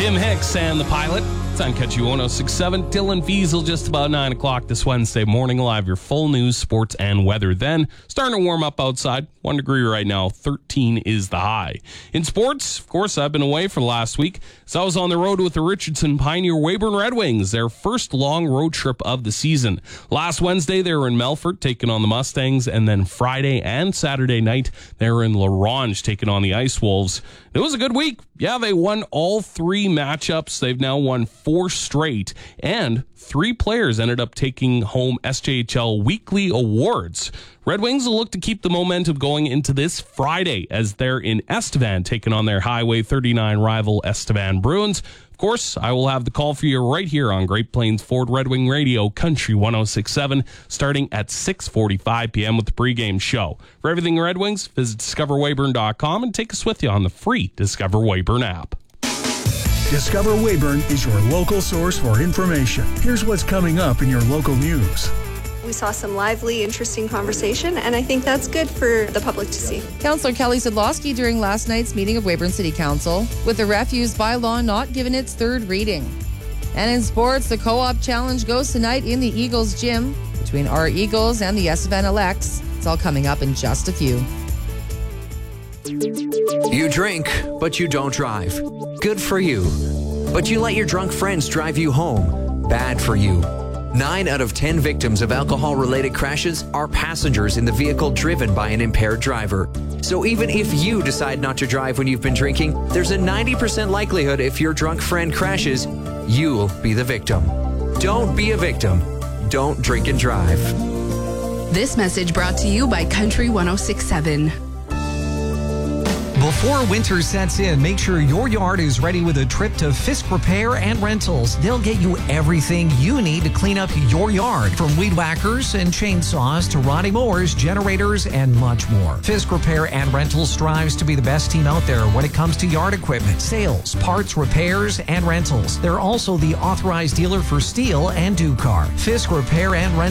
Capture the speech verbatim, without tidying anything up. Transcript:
Jim Hicks and the Pilot. It's on Catchy one oh six point seven. Dylan Fiesel just about nine o'clock this Wednesday morning. Live your full news, sports, and weather. Then starting to warm up outside. One degree right now. thirteen is the high. In sports, of course, I've been away for the last week. So I was on the road with the Richardson Pioneer Weyburn Red Wings, their first long road trip of the season. Last Wednesday, they were in Melfort taking on the Mustangs. And then Friday and Saturday night, they were in La Ronge taking on the Ice Wolves. It was a good week. Yeah, they won all three matchups. They've now won four straight, and three players ended up taking home S J H L weekly awards. Red Wings will look to keep the momentum going into this Friday as they're in Estevan taking on their Highway thirty-nine rival Estevan Bruins. Of course, I will have the call for you right here on Great Plains Ford Red Wing Radio, Country one oh six point seven, starting at six forty-five p.m. with the pregame show. For everything Red Wings, visit discover weyburn dot com and take us with you on the free Discover Weyburn app. Discover Weyburn is your local source for information. Here's what's coming up in your local news. We saw some lively, interesting conversation, and I think that's good for the public to see. Councillor Kelly Sidlowski during last night's meeting of Weyburn City Council, with the refuse bylaw not given its third reading. And in sports, the Co-op Challenge goes tonight in the Eagles gym between our Eagles and the Estevan Elects. It's all coming up in just a few. You drink, but you don't drive. Good for you. But you let your drunk friends drive you home. Bad for you. Nine out of ten victims of alcohol-related crashes are passengers in the vehicle driven by an impaired driver. So even if you decide not to drive when you've been drinking, there's a ninety percent likelihood if your drunk friend crashes, you'll be the victim. Don't be a victim. Don't drink and drive. This message brought to you by Country one oh six point seven. Before winter sets in, make sure your yard is ready with a trip to Fisk Repair and Rentals. They'll get you everything you need to clean up your yard, from weed whackers and chainsaws to riding mowers, generators, and much more. Fisk Repair and Rentals strives to be the best team out there when it comes to yard equipment, sales, parts, repairs, and rentals. They're also the authorized dealer for Steel and Ducar. Fisk Repair and Rentals.